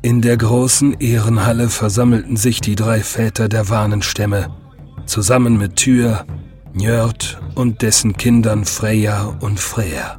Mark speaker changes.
Speaker 1: In der großen Ehrenhalle versammelten sich die 3 Väter der Wanenstämme, zusammen mit Tyr, Njörd und dessen Kindern Freyja und Freyr.